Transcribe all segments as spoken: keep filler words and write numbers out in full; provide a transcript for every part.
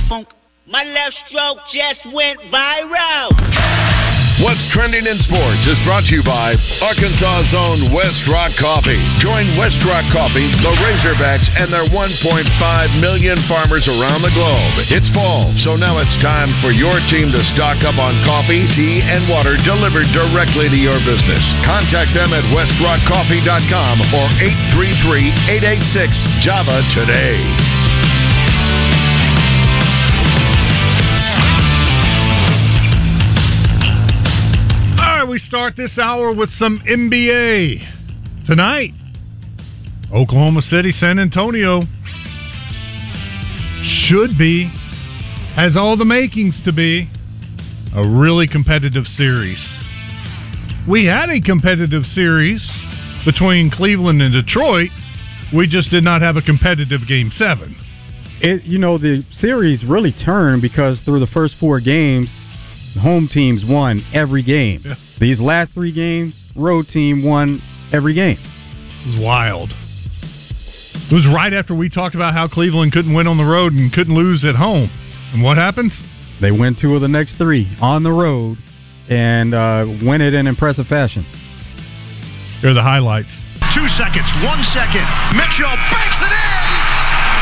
funk. My left stroke just went viral. What's Trending in Sports is brought to you by Arkansas's own West Rock Coffee. Join West Rock Coffee, the Razorbacks, and their one point five million farmers around the globe. It's fall, so now it's time for your team to stock up on coffee, tea, and water delivered directly to your business. Contact them at west rock coffee dot com or eight three three, eight eight six, Java today. We start this hour with some N B A. Tonight, Oklahoma City, San Antonio should be, has all the makings to be, a really competitive series. We had a competitive series between Cleveland and Detroit. We just did not have a competitive Game seven. It, you know, the series really turned because through the first four games, home teams won every game. Yeah. These last three games, road team won every game. It was wild. It was right after we talked about how Cleveland couldn't win on the road and couldn't lose at home. And what happens? They win two of the next three on the road and uh, win it in impressive fashion. Here are the highlights. Two seconds, one second. Mitchell banks it in!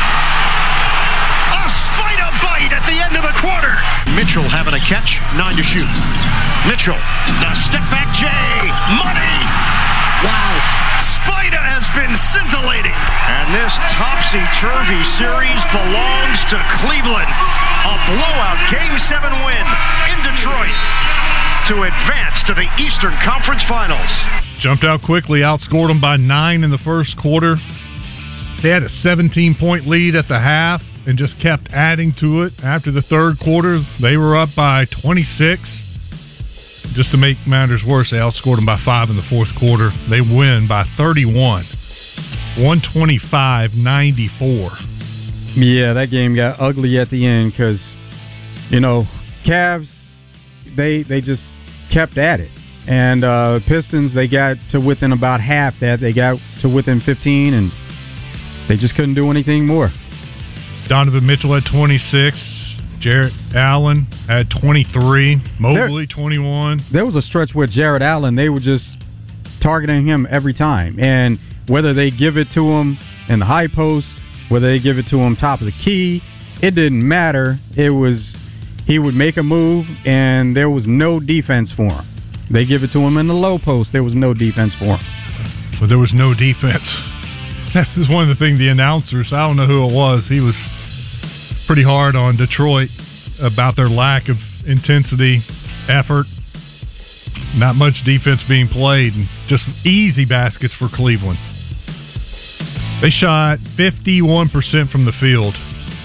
Bite at the end of the quarter. Mitchell having a catch, nine to shoot. Mitchell, the step back J, money. Wow. Spida has been scintillating. And this topsy-turvy series belongs to Cleveland. A blowout Game seven win in Detroit to advance to the Eastern Conference Finals. Jumped out quickly, outscored them by nine in the first quarter. They had a seventeen-point lead at the half and just kept adding to it. After the third quarter, they were up by twenty-six. Just to make matters worse, they outscored them by five in the fourth quarter. They win by thirty-one. one twenty-five ninety-four. Yeah, that game got ugly at the end because, you know, Cavs, they they just kept at it. And uh, Pistons, they got to within about half that. They got to within fifteen, and they just couldn't do anything more. Donovan Mitchell had twenty-six. Jarrett Allen had twenty-three. Mobley, there, twenty-one. There was a stretch where Jarrett Allen, they were just targeting him every time. And whether they give it to him in the high post, whether they give it to him top of the key, it didn't matter. It was, he would make a move, and there was no defense for him. They give it to him in the low post. There was no defense for him. But there was no defense. That was one of the things the announcers, I don't know who it was, he was pretty hard on Detroit about their lack of intensity, effort, not much defense being played, and just easy baskets for Cleveland. They shot fifty-one percent from the field.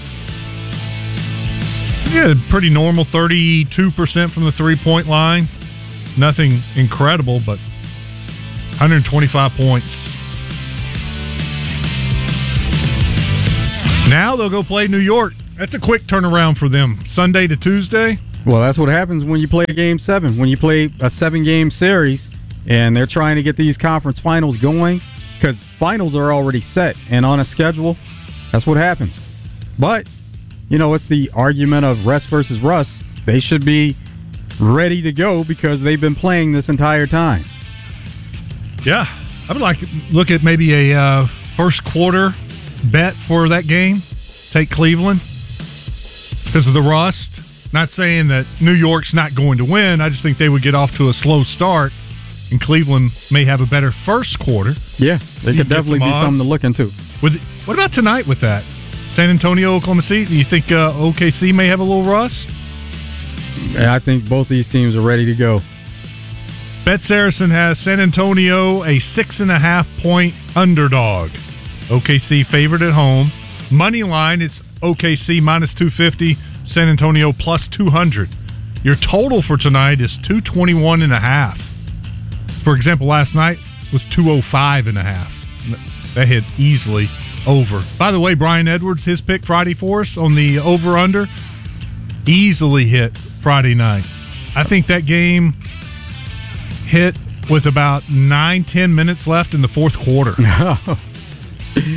Yeah, pretty normal, thirty-two percent from the three-point line. Nothing incredible, but one hundred twenty-five points. Now they'll go play New York. That's a quick turnaround for them. Sunday to Tuesday. Well, that's what happens when you play Game seven. When you play a seven-game series, and they're trying to get these conference finals going, because finals are already set and on a schedule. That's what happens. But, you know, it's the argument of rest versus rust. They should be ready to go because they've been playing this entire time. Yeah. I would like to look at maybe a uh, first quarter bet for that game. Take Cleveland because of the rust. Not saying that New York's not going to win. I just think they would get off to a slow start, and Cleveland may have a better first quarter. Yeah, they could definitely be something to look into. With, what about tonight with that? San Antonio, Oklahoma City? Do you think uh, O K C may have a little rust? Yeah, I think both these teams are ready to go. Bet Saracen has San Antonio a six and a half point underdog. O K C favored at home. Money line, it's O K C minus two fifty, San Antonio plus two hundred. Your total for tonight is two twenty-one and a half. For example, last night was two oh five and a half. That hit easily over. By the way, Brian Edwards, his pick Friday for us on the over-under, easily hit Friday night. I think that game hit with about nine, ten minutes left in the fourth quarter.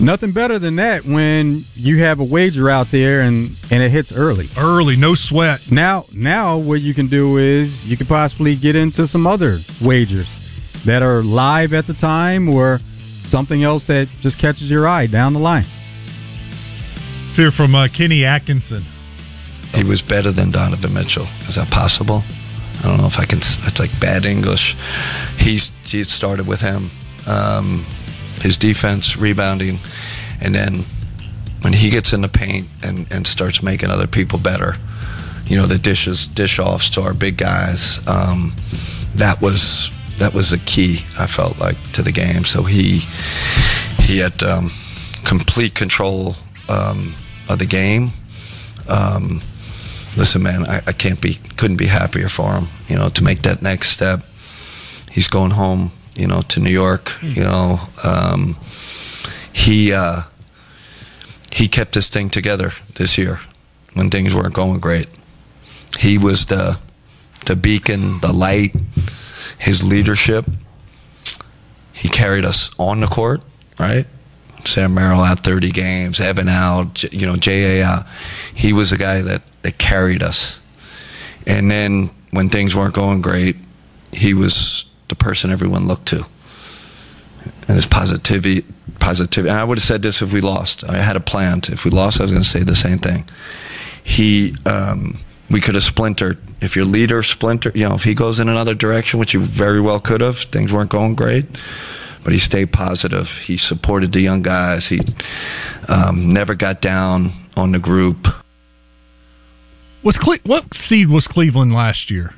Nothing better than that when you have a wager out there and, and it hits early. Early, no sweat. Now, now what you can do is you can possibly get into some other wagers that are live at the time or something else that just catches your eye down the line. Let's hear from uh, Kenny Atkinson. He was better than Donovan Mitchell. Is that possible? I don't know if I can. It's like bad English. He's, he started with him. Um, his defense, rebounding, and then when he gets in the paint and, and starts making other people better, you know, the dishes, dish offs to our big guys, um, that was that was the key, I felt like, to the game. So he he had um, complete control um, of the game. Um, listen, man, I, I can't be couldn't be happier for him. You know, to make that next step. He's going home, you know, to New York. You know, um, he uh, he kept this thing together this year when things weren't going great. He was the the beacon, the light, his leadership. He carried us on the court, right? Sam Merrill out thirty games, Evan out, you know, J A out. He was the guy that, that carried us. And then when things weren't going great, he was the person everyone looked to. And his positivity, positivity. And I would have said this if we lost. I had a plan. If we lost, I was going to say the same thing. He, um, we could have splintered. If your leader splintered, you know, if he goes in another direction, which you very well could have, things weren't going great. But he stayed positive. He supported the young guys. He um, never got down on the group. Was Cle- what seed was Cleveland last year?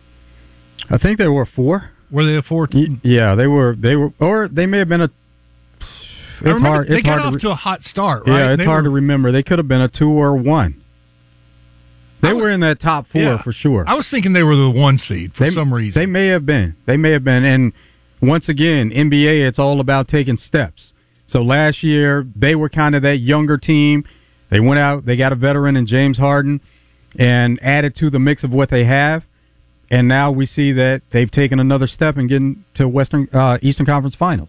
I think they were four. Were they a four? Y- yeah, they were. They were, or they may have been a. It's I remember hard. They it's got hard off to, re- to a hot start, right? Yeah, it's they hard were, to remember. They could have been a two or one. They was, were in that top four yeah, for sure. I was thinking they were the one seed for they, some reason. They may have been. They may have been. And once again, N B A, it's all about taking steps. So last year, they were kind of that younger team. They went out, they got a veteran in James Harden, and added to the mix of what they have. And now we see that they've taken another step in getting to Western uh, Eastern Conference Finals.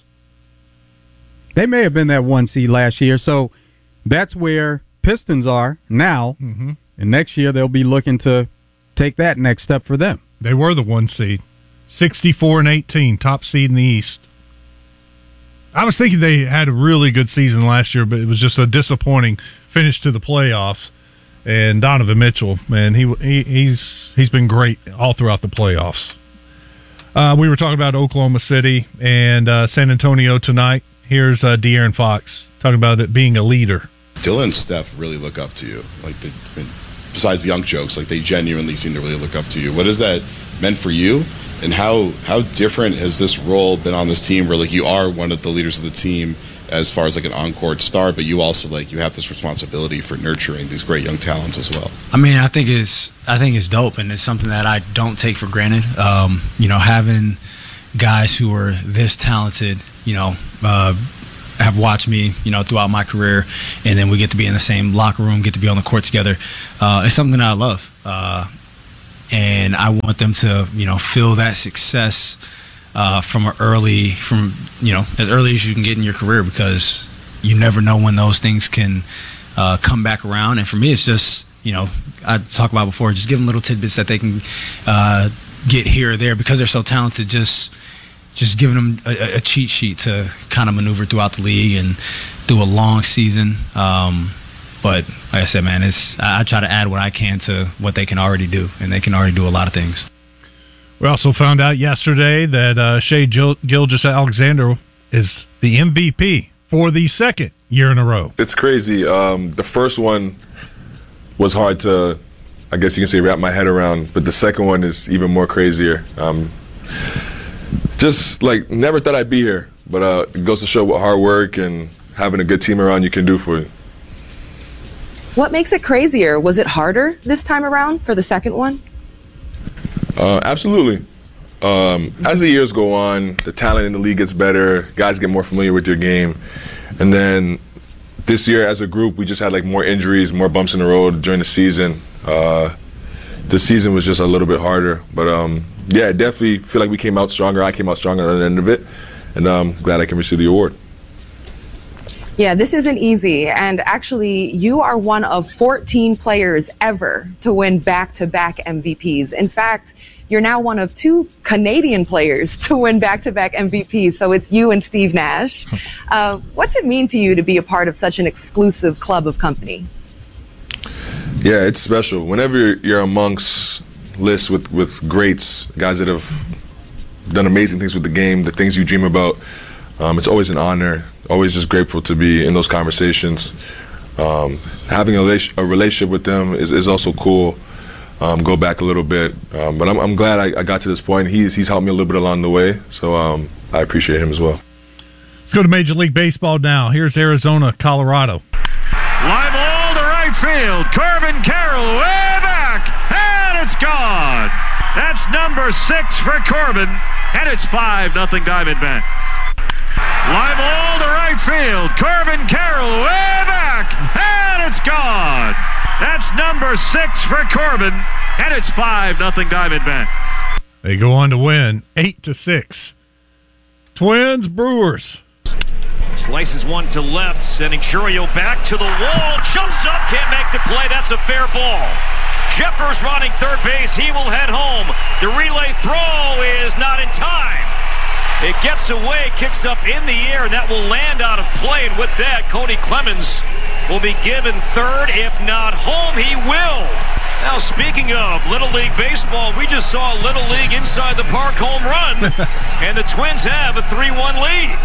They may have been that one seed last year, so that's where Pistons are now. Mm-hmm. And next year they'll be looking to take that next step for them. They were the one seed, sixty-four and eighteen, top seed in the East. I was thinking they had a really good season last year, but it was just a disappointing finish to the playoffs. And Donovan Mitchell, man, he, he he's he's been great all throughout the playoffs. Uh, we were talking about Oklahoma City and uh, San Antonio tonight. Here's uh, De'Aaron Fox talking about it being a leader. Dylan and Steph really look up to you. Like, the, I mean, besides the young jokes, like they genuinely seem to really look up to you. What has that meant for you? And how how different has this role been on this team where, like, you are one of the leaders of the team as far as, like, an on-court star, but you also, like, you have this responsibility for nurturing these great young talents as well? I mean, I think it's I think it's dope, and it's something that I don't take for granted. Um, you know, having guys who are this talented, you know, uh, have watched me, you know, throughout my career, and then we get to be in the same locker room, get to be on the court together. Uh, it's something that I love. Uh, and I want them to, you know, feel that success uh, from an early, from, you know, as early as you can get in your career, because you never know when those things can uh, come back around. And for me, it's just, you know, I talked about before, just give them little tidbits that they can uh, get here or there because they're so talented. Just, just giving them a, a cheat sheet to kind of maneuver throughout the league and through a long season. Um, But like I said, man, it's I try to add what I can to what they can already do, and they can already do a lot of things. We also found out yesterday that uh, Shai Gil- Gilgeous-Alexander is the M V P for the second year in a row. It's crazy. Um, the first one was hard to, I guess you can say, wrap my head around, but the second one is even more crazier. Um, just, like, never thought I'd be here, but uh, it goes to show what hard work and having a good team around you can do for you. What makes it crazier? Was it harder this time around for the second one? Uh, absolutely. Um, as the years go on, the talent in the league gets better. Guys get more familiar with your game. And then this year as a group, we just had like more injuries, more bumps in the road during the season. Uh, the season was just a little bit harder. But, um, yeah, I definitely feel like we came out stronger. I came out stronger at the end of it. And I'm um, glad I can receive the award. Yeah, this isn't easy, and actually, you are one of fourteen players ever to win back-to-back M V Ps. In fact, you're now one of two Canadian players to win back-to-back M V Ps, so it's you and Steve Nash. Uh, what's it mean to you to be a part of such an exclusive club of company? Yeah, it's special. Whenever you're, you're amongst lists with, with greats, guys that have done amazing things with the game, the things you dream about, um, it's always an honor. Always just grateful to be in those conversations. Um, having a, rela- a relationship with them is, is also cool. Um, go back a little bit, um, but I'm, I'm glad I, I got to this point. He's he's helped me a little bit along the way, so um, I appreciate him as well. Let's go to Major League Baseball now. Here's Arizona, Colorado. Live ball to right field. Corbin Carroll way back, and it's gone. That's number six for Corbin, and it's five nothing Diamondbacks. Live ball to right field. Corbin Carroll way back, and it's gone. That's number six for Corbin, and it's five nothing Diamondbacks. They go on to win eight to six. Twins, Brewers. Slices one to left, sending Chourio back to the wall. Jumps up, can't make the play. That's a fair ball. Jeffers running third base. He will head home. The relay throw is not in time. It gets away, kicks up in the air, and that will land out of play. And with that, Cody Clemens will be given third. If not home, he will. Now, speaking of Little League Baseball, we just saw a Little League inside the park home run, and the Twins have a three one lead.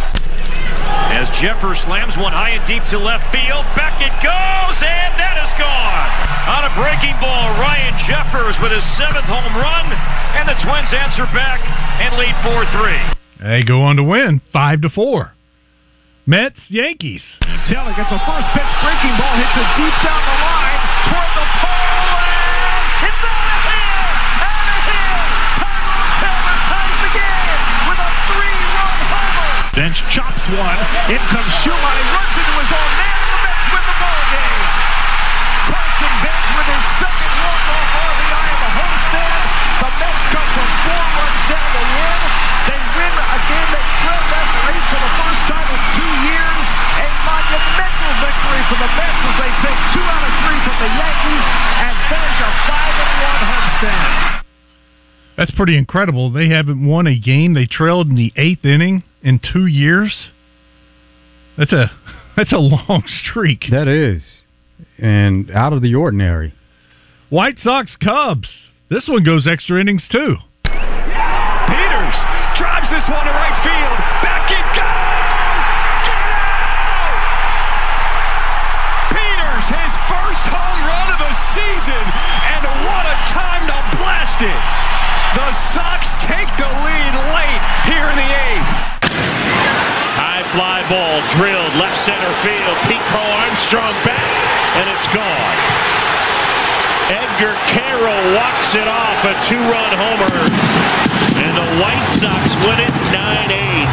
As Jeffers slams one high and deep to left field, back it goes, and that is gone. On a breaking ball, Ryan Jeffers with his seventh home run, and the Twins answer back and lead four three. They go on to win five to four. Mets, Yankees. Taylor gets a first pitch breaking ball, hits it deep down the line toward the pole, and it's out of here! Out of here! Tyrone Taylor ties the game with a three-run homer. Bench chops one. In comes Schumann. He runs into his own man, and the Mets win the ball game. Carson Bench with his second walk-off R B I in the homestand. The Mets come from four runs down to win. They win a game they trailed after eight for the first time in two years. A monumental victory for the Mets as they take two out of three from the Yankees and finish a five and one homestand. That's pretty incredible. They haven't won a game. They trailed in the eighth inning in two years. That's a that's a long streak. That is, and out of the ordinary. White Sox, Cubs. This one goes extra innings too. Peters drives this one to right field. Back it goes! Get out! Peters, his first home run of the season, and what a time to blast it! The Sox take the lead late here in the eighth. High fly ball drilled left center field. Pete Crow Armstrong back, and it's gone. Edgar Carroll walks it off, a two-run homer, and the White Sox win it nine eight.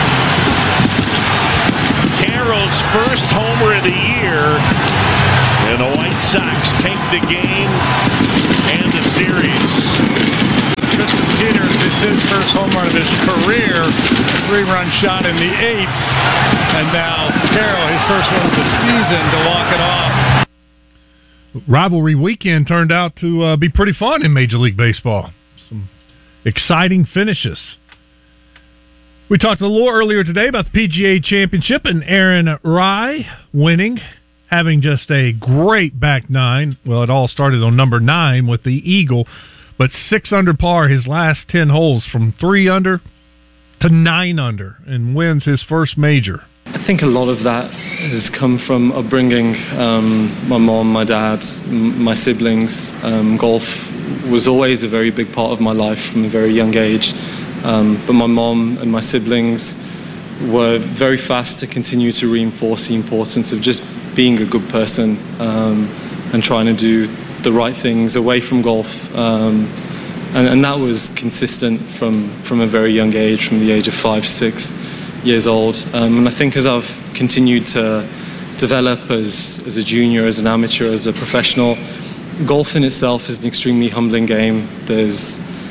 Carroll's first homer of the year, and the White Sox take the game and the series. Tristan Peters, it's his first home run of his career, three-run shot in the eighth, and now Carroll, his first one of the season to walk it off. Rivalry weekend turned out to uh, be pretty fun in Major League Baseball. Some exciting finishes. We talked a little earlier today about the P G A Championship and Aaron Rai winning, having just a great back nine. Well, it all started on number nine with the Eagle, but six under par his last ten holes, from three under to nine under, and wins his first major. I think a lot of that has come from upbringing. Um, my mom, my dad, m- my siblings. Um, golf was always a very big part of my life from a very young age. Um, but my mom and my siblings were very fast to continue to reinforce the importance of just being a good person um, and trying to do the right things away from golf. Um, and, and that was consistent from, from a very young age, from the age of five, six years old. Um, and I think as I've continued to develop as, as a junior, as an amateur, as a professional, golf in itself is an extremely humbling game. There's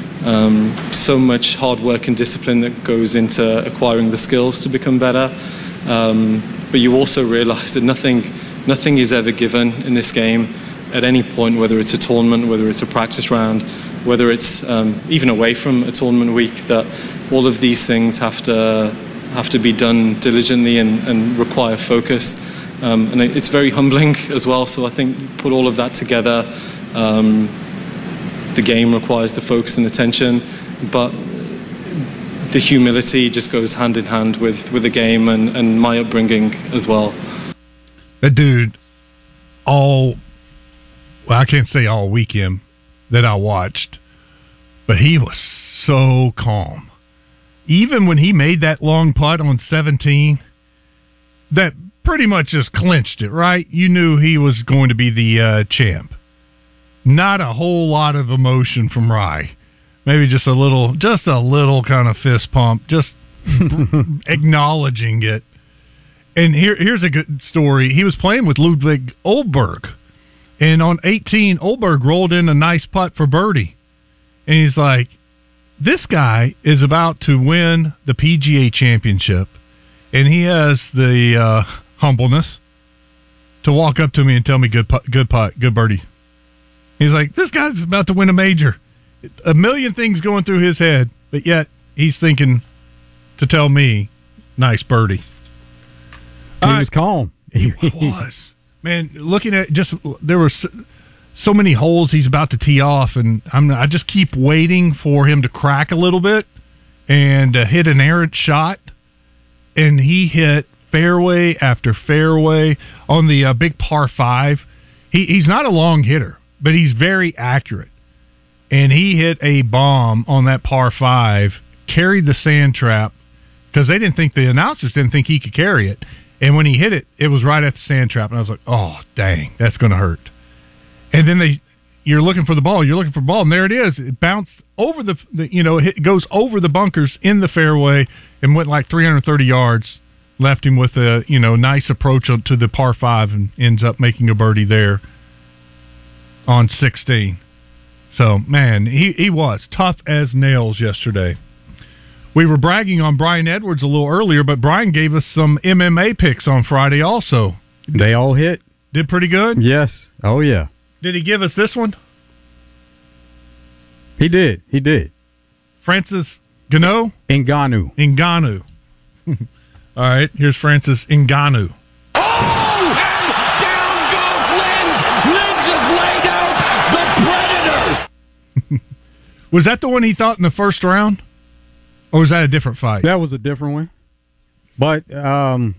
um, so much hard work and discipline that goes into acquiring the skills to become better. Um, but you also realize that nothing, nothing is ever given in this game at any point, whether it's a tournament, whether it's a practice round, whether it's um, even away from a tournament week, that all of these things have to have to be done diligently and, and require focus. Um, and it's very humbling as well. So I think put all of that together. Um, the game requires the focus and attention, but the humility just goes hand in hand with, with the game and, and my upbringing as well. That dude, all, well, I can't say all weekend that I watched, but he was so calm. Even when he made that long putt on seventeen, that pretty much just clinched it, right? You knew he was going to be the uh, champ. Not a whole lot of emotion from Rai. Maybe just a little, just a little kind of fist pump, just acknowledging it. And here, here's a good story. He was playing with Ludwig Ohlberg, and on eighteen, Ohlberg rolled in a nice putt for birdie. And he's like, this guy is about to win the P G A Championship, and he has the uh, humbleness to walk up to me and tell me good putt, good putt, good birdie. He's like, this guy's about to win a major. A million things going through his head, but yet he's thinking to tell me, nice birdie. He All was right. calm. He was. Man, looking at just, there were so, so many holes he's about to tee off, and I'm, I just keep waiting for him to crack a little bit and uh, hit an errant shot. And he hit fairway after fairway on the uh, big par five. He, he's not a long hitter, but he's very accurate. And he hit a bomb on that par five, carried the sand trap, because they didn't think, the announcers didn't think he could carry it. And when he hit it, it was right at the sand trap. And I was like, oh, dang, that's going to hurt. And then they, you're looking for the ball, you're looking for the ball, and there it is. It bounced over the, the you know, it goes over the bunkers in the fairway and went like three hundred thirty yards, left him with a, you know, nice approach to the par five, and ends up making a birdie there on sixteen. So, man, he, he was tough as nails yesterday. We were bragging on Brian Edwards a little earlier, but Brian gave us some M M A picks on Friday also. They all hit. Did pretty good? Yes. Oh, yeah. Did he give us this one? He did. He did. Francis Ngannou? Ngannou. Ngannou. All right, here's Francis Ngannou. Oh! And down goes Lins! Lins has laid out the Predator! Was that the one he thought in the first round? Or was that a different fight? That was a different one. But, um,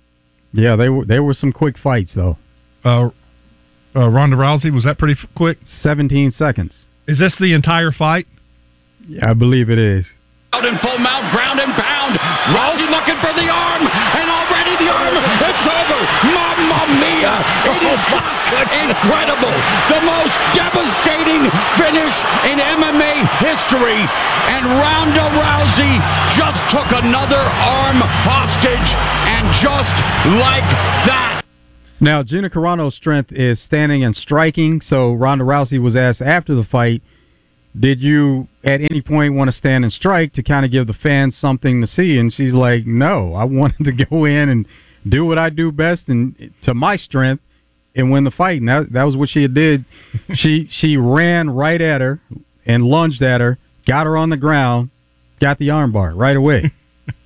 yeah, they were, there were some quick fights, though. Uh, uh, Ronda Rousey, was that pretty f- quick? seventeen seconds. Is this the entire fight? Yeah, I believe it is. Out in full mount, ground and pound. Rousey looking for the arm, and already the arm, it's over. Mamma mia! It is just incredible. The most devastating finish in M M A history. And Ronda Rousey just took another arm hostage, and just like that. Now, Gina Carano's strength is standing and striking, so Ronda Rousey was asked after the fight, did you at any point want to stand and strike to kind of give the fans something to see? And she's like, no, I wanted to go in and do what I do best and to my strength and win the fight. And that, that was what she did. she she ran right at her and lunged at her, got her on the ground, got the armbar right away.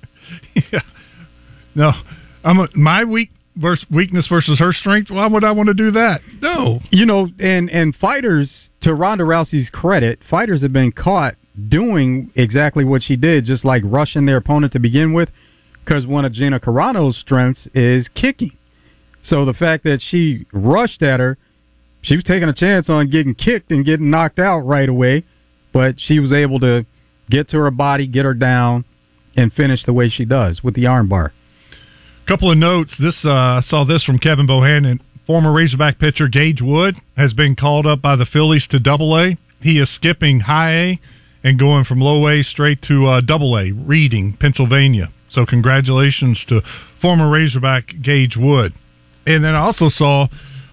Yeah. No, I'm a, my weak versus weakness versus her strength. Why would I want to do that? No. You know, and, and fighters, to Ronda Rousey's credit, fighters have been caught doing exactly what she did, just like rushing their opponent to begin with, because one of Gina Carano's strengths is kicking. So the fact that she rushed at her, she was taking a chance on getting kicked and getting knocked out right away, but she was able to get to her body, get her down, and finish the way she does with the armbar. Couple of notes. This uh, I saw this from Kevin Bohannon. Former Razorback pitcher Gage Wood has been called up by the Phillies to Double A. He is skipping High A and going from Low A straight to uh, Double A, Reading, Pennsylvania. So congratulations to former Razorback Gage Wood. And then I also saw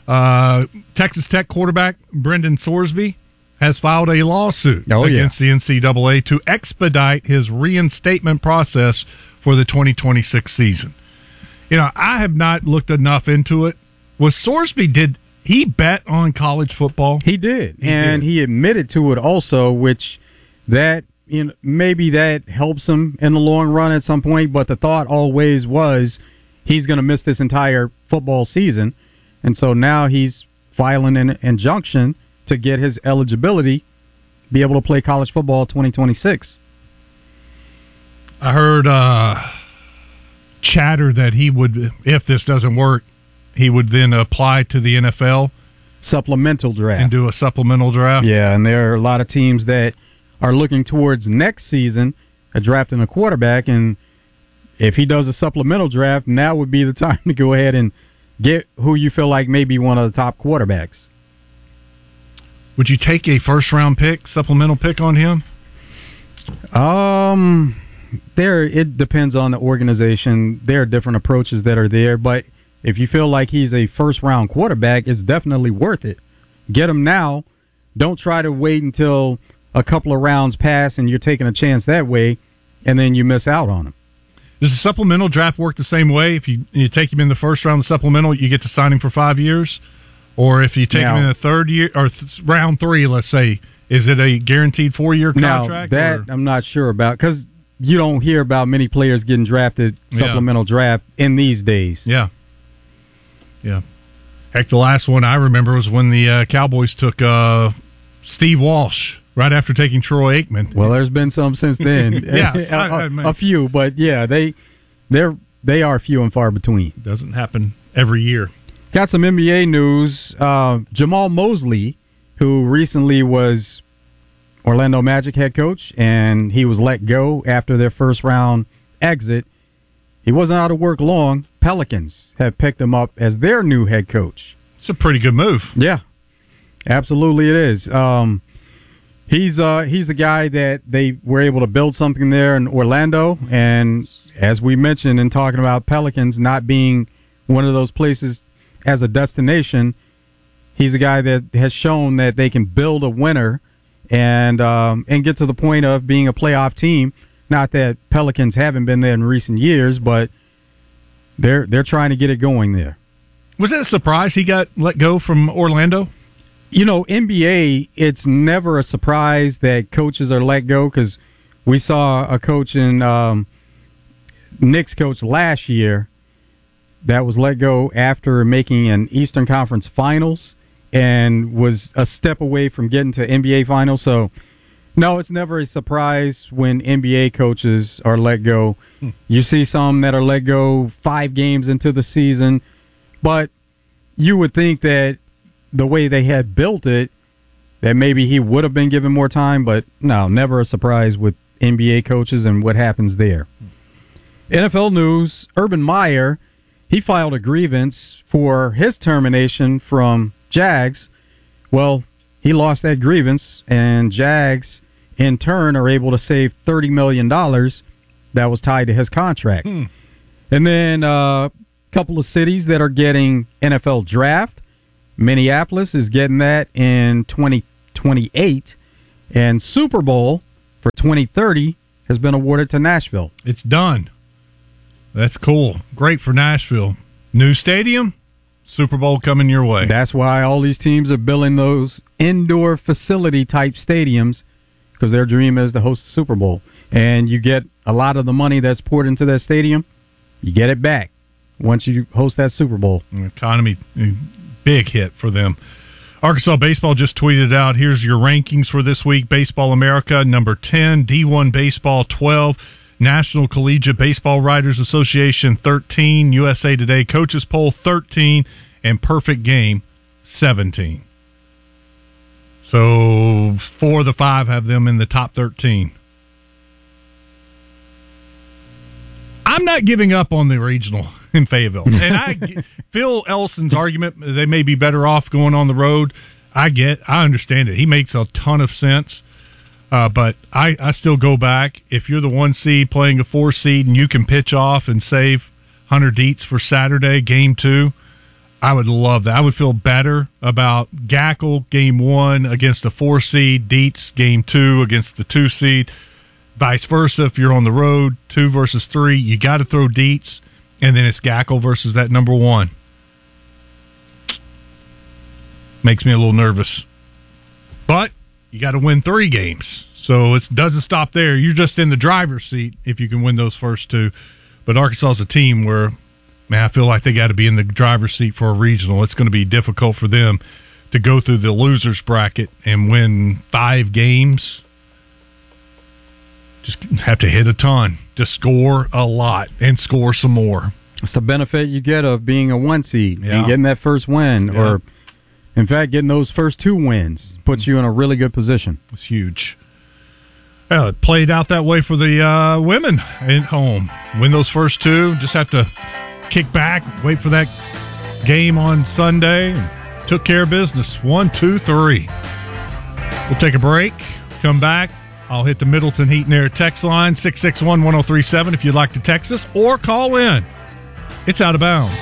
uh, Texas Tech quarterback Brendan Sorsby has filed a lawsuit oh, against yeah. the N C double A to expedite his reinstatement process for the twenty twenty-six season. You know, I have not looked enough into it. Was Sorsby, did he bet on college football? He did, he and did. he admitted to it also, which that, you know, maybe that helps him in the long run at some point, but the thought always was he's going to miss this entire football season, and so now he's filing an injunction to get his eligibility, be able to play college football twenty twenty-six. I heard uh, chatter that he would, if this doesn't work, he would then apply to the N F L. Supplemental draft. And do a supplemental draft. Yeah, and there are a lot of teams that are looking towards next season at drafting a quarterback, and if he does a supplemental draft, now would be the time to go ahead and get who you feel like may be one of the top quarterbacks. Would you take a first-round pick, supplemental pick on him? Um, there it depends on the organization. There are different approaches that are there, but if you feel like he's a first-round quarterback, it's definitely worth it. Get him now. Don't try to wait until a couple of rounds pass and you're taking a chance that way, and then you miss out on him. Does the supplemental draft work the same way? If you you take him in the first round of the supplemental, you get to sign him for five years? Or if you take now, him in the third year, or th- round three, let's say, is it a guaranteed four-year contract? Now, that or? I'm not sure about, because you don't hear about many players getting drafted supplemental yeah. draft in these days. Yeah. Yeah. Heck, the last one I remember was when the uh, Cowboys took uh, Steve Walsh right after taking Troy Aikman. Well, there's been some since then. yeah, a, a, a few, but yeah, they they're they are few and far between. Doesn't happen every year. Got some N B A news. Uh, Jamal Mosley, who recently was Orlando Magic head coach, and he was let go after their first round exit. He wasn't out of work long. Pelicans have picked him up as their new head coach. It's a pretty good move. Yeah, absolutely it is. Um, he's uh, he's a guy that they were able to build something there in Orlando, and as we mentioned in talking about Pelicans not being one of those places as a destination, he's a guy that has shown that they can build a winner and um, and get to the point of being a playoff team. Not that Pelicans haven't been there in recent years, but they're they're trying to get it going there. Was that a surprise he got let go from Orlando? You know, N B A, it's never a surprise that coaches are let go, because we saw a coach in um, Knicks coach last year that was let go after making an Eastern Conference Finals and was a step away from getting to N B A Finals. So, no, it's never a surprise when N B A coaches are let go. Hmm. You see some that are let go five games into the season, but you would think that the way they had built it, that maybe he would have been given more time, but no, never a surprise with N B A coaches and what happens there. Hmm. N F L news, Urban Meyer, he filed a grievance for his termination from Jags. Well, he lost that grievance, and Jags, in turn, are able to save thirty million dollars that was tied to his contract. Hmm. And then a uh, couple of cities that are getting N F L draft. Minneapolis is getting that in twenty twenty-eight, and Super Bowl for twenty thirty has been awarded to Nashville. It's done. That's cool. Great for Nashville. New stadium, Super Bowl coming your way. That's why all these teams are building those indoor facility type stadiums, because their dream is to host the Super Bowl. And you get a lot of the money that's poured into that stadium, you get it back once you host that Super Bowl. Economy, big hit for them. Arkansas Baseball just tweeted out, here's your rankings for this week. Baseball America, number ten. D one Baseball, twelve. National Collegiate Baseball Writers Association, thirteen. U S A Today Coaches Poll, thirteen. And Perfect Game, seventeen. So four of the five have them in the top thirteen. I'm not giving up on the regional in Fayetteville. And I Phil Ellison's argument, they may be better off going on the road. I get, I understand it. He makes a ton of sense. Uh, but I, I still go back. If you're the one seed playing a four seed and you can pitch off and save Hunter Dietz for Saturday, game two, I would love that. I would feel better about Gackle game one against a four seed, Dietz game two against the two seed. Vice versa, if you're on the road, two versus three, you got to throw Dietz and then it's Gackle versus that number one. Makes me a little nervous. But you got to win three games. So it doesn't stop there. You're just in the driver's seat if you can win those first two. But Arkansas is a team where, man, I feel like they got to be in the driver's seat for a regional. It's going to be difficult for them to go through the losers bracket and win five games. Just have to hit a ton to score a lot and score some more. It's the benefit you get of being a one seed Yeah. and getting that first win, Yeah. or in fact, getting those first two wins puts you in a really good position. It's huge. Yeah, it played out that way for the uh, women at home. Win those first two, just have to kick back, wait for that game on Sunday, and took care of business. One, two, three. We'll take a break, come back. I'll hit the Middleton Heat and Air text line, six six one, one oh three seven, if you'd like to text us, or call in. It's Out of Bounds.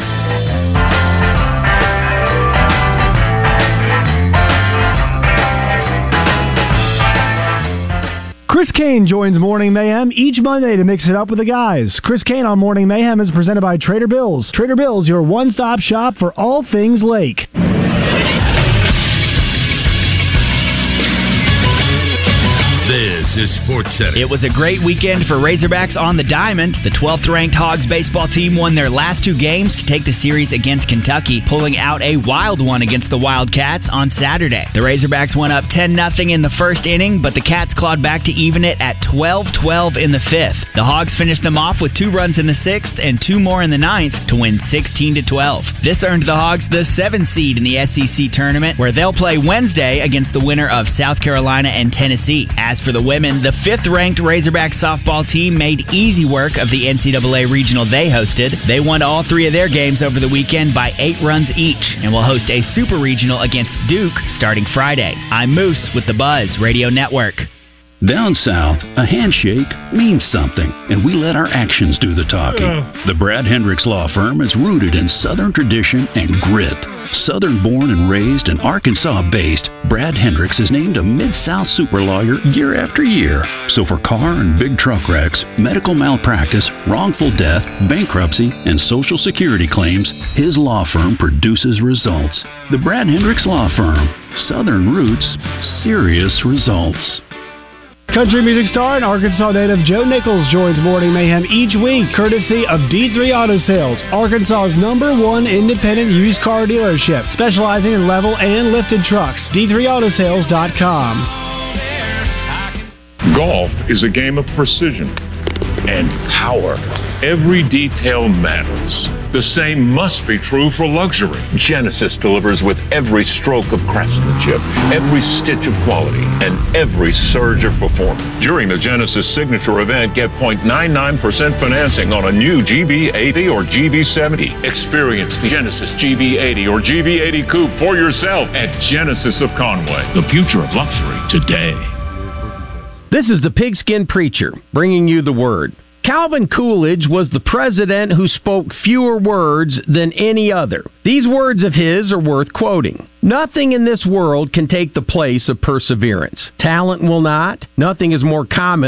Chris Kane joins Morning Mayhem each Monday to mix it up with the guys. Chris Kane on Morning Mayhem is presented by Trader Bills. Trader Bills, your one-stop shop for all things Lake. This is Sports Center. It was a great weekend for Razorbacks on the diamond. The twelfth-ranked Hogs baseball team won their last two games to take the series against Kentucky, pulling out a wild one against the Wildcats on Saturday. The Razorbacks went up ten nothing in the first inning, but the Cats clawed back to even it at twelve twelve in the fifth. The Hogs finished them off with two runs in the sixth and two more in the ninth to win sixteen to twelve. This earned the Hogs the seventh seed in the S E C tournament, where they'll play Wednesday against the winner of South Carolina and Tennessee. As for the women, the fifth-ranked Razorback softball team made easy work of the N C double A regional they hosted. They won all three of their games over the weekend by eight runs each and will host a super regional against Duke starting Friday. I'm Moose with the Buzz Radio Network. Down south, a handshake means something, and we let our actions do the talking. The Brad Hendricks Law Firm is rooted in Southern tradition and grit. Southern-born and raised and Arkansas-based, Brad Hendricks is named a Mid-South super lawyer year after year. So for car and big truck wrecks, medical malpractice, wrongful death, bankruptcy, and Social Security claims, his law firm produces results. The Brad Hendricks Law Firm. Southern roots, serious results. Country music star and Arkansas native Joe Nichols joins Morning Mayhem each week, courtesy of D three Auto Sales, Arkansas's number one independent used car dealership, specializing in level and lifted trucks. D three auto sales dot com. Golf is a game of precision and power. Every detail matters. The same must be true for luxury. Genesis delivers with every stroke of craftsmanship, every stitch of quality, and every surge of performance. During the Genesis Signature event, get zero point nine nine percent financing on a new G V eighty or G V seventy. Experience the Genesis G V eighty or G V eighty Coupe for yourself at Genesis of Conway. The future of luxury today. This is the Pigskin Preacher, bringing you the word. Calvin Coolidge was the president who spoke fewer words than any other. These words of his are worth quoting. Nothing in this world can take the place of perseverance. Talent will not. Nothing is more common